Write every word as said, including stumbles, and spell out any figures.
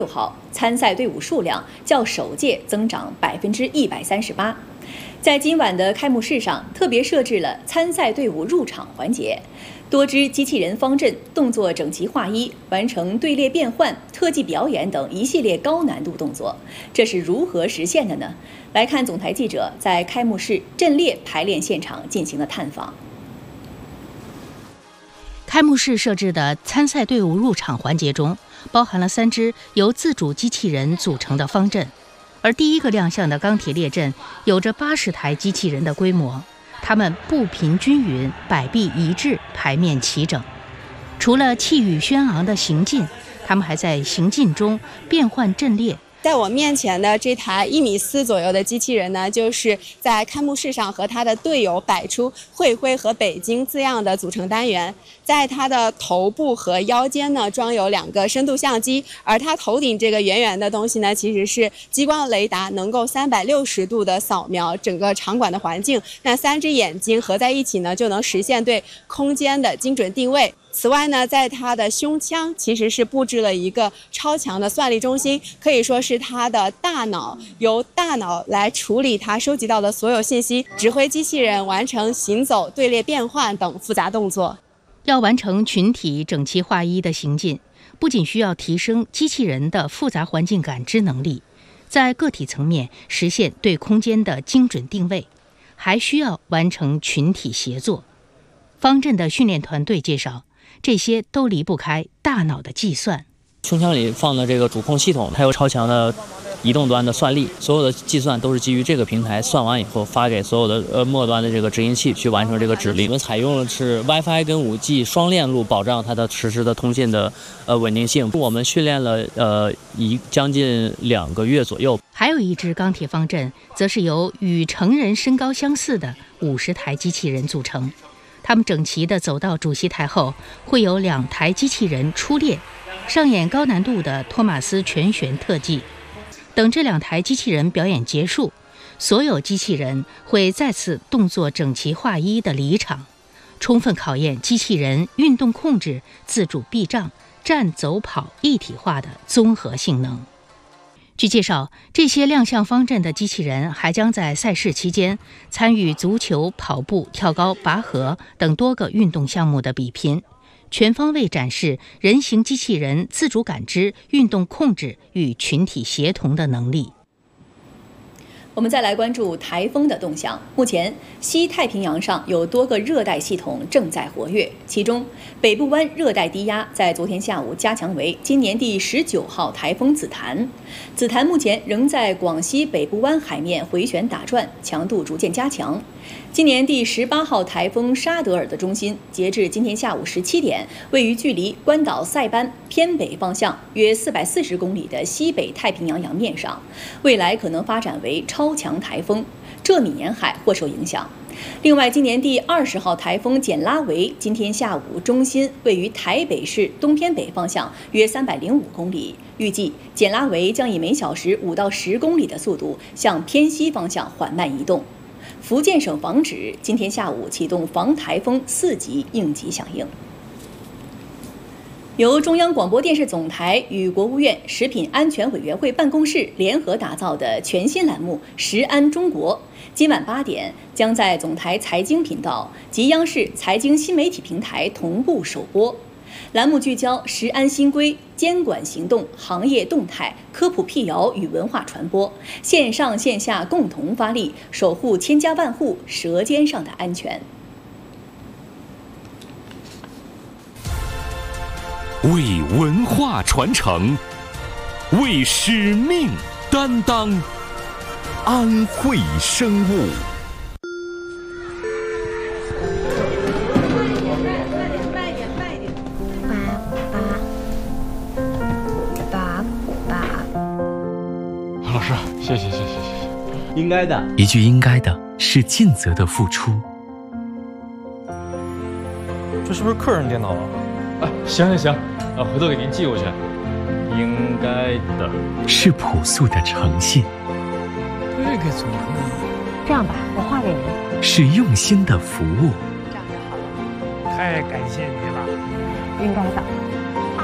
六号参赛队伍数量较首届增长百分之一百三十八。在今晚的开幕式上，特别设置了参赛队伍入场环节，多支机器人方阵动作整齐划一，完成队列变换、特技表演等一系列高难度动作。这是如何实现的呢？来看总台记者在开幕式阵列排练现场进行了探访。 开幕式设置的参赛队伍入场环节中，包含了三支由自主机器人组成的方阵，而第一个亮相的钢铁列阵有着八十台机器人的规模，它们步频均匀，摆臂一致，排面齐整。除了气宇轩昂的行进，它们还在行进中变换阵列。 在我面前的这台一米四左右的机器人呢，就是在开幕式上和他的队友摆出“会徽”和“北京”字样的组成单元。在它的头部和腰间呢，装有两个深度相机，而它头顶这个圆圆的东西呢，其实是激光雷达，能够三百六十度的扫描整个场馆的环境。那三只眼睛合在一起呢，就能实现对空间的精准定位。此外呢，在它的胸腔其实是布置了一个超强的算力中心，可以说是它的大脑，由大脑来处理它收集到的所有信息，指挥机器人完成行走、队列变换等复杂动作。 要完成群体整齐划一的行进，不仅需要提升机器人的复杂环境感知能力，在个体层面实现对空间的精准定位，还需要完成群体协作。方阵的训练团队介绍，这些都离不开大脑的计算。 胸腔里放的这个主控系统，它有超强的移动端的算力，所有的计算都是基于这个平台算完以后发给所有的呃末端的这个执行器去完成这个指令。我们采用的是 WiFi 跟 五 G 双链路，保障它的实时的通信的呃稳定性。我们训练了呃一将近两个月左右。 还有一支钢铁方阵，则是由与成人身高相似的五十台机器人组成。他们整齐地走到主席台后，会有两台机器人出列，上演高难度的托马斯全旋特技。等这两台机器人表演结束，所有机器人会再次动作整齐划一地离场，充分考验机器人运动控制、自主避障、站走跑一体化的综合性能。据介绍，这些亮相方阵的机器人还将在赛事期间参与足球、跑步、跳高、拔河等多个运动项目的比拼，全方位展示人形机器人自主感知、运动控制与群体协同的能力。 我们再来关注台风的动向。目前，西太平洋上有多个热带系统正在活跃，其中北部湾热带低压在昨天下午加强为今年第十九号台风紫檀。紫檀目前仍在广西北部湾海面回旋打转，强度逐渐加强。今年第十八号台风沙德尔的中心，截至今天下午十七点，位于距离关岛塞班偏北方向约四百四十公里的西北太平洋洋面上，未来可能发展为超强台风，浙闽沿海或受影响。另外，今年第二十号台风简拉维今天下午中心位于台北市东偏北方向约三百零五公里，预计简拉维将以每小时五到十公里的速度向偏西方向缓慢移动。福建省防指今天下午启动防台风四级应急响应。由中央广播电视总台与国务院食品安全委员会办公室联合打造的全新栏目“食安中国”，今晚八点将在总台财经频道及央视财经新媒体平台同步首播。栏目聚焦食安新规、监管行动、行业动态、科普辟谣与文化传播，线上线下共同发力，守护千家万户舌尖上的安全。 为文化传承，为使命担当，安慧生物。 老师，谢谢谢谢谢谢。 应该的， 一句应该的是尽责的付出。 这是不是客人电脑啊？哎，行行行，啊，回头给您寄过去。应该的， 是朴素的诚信。 这个怎么可以？ 这样吧，我画给您。 是用心的服务。 这样就好了。 太感谢你了。 应该的。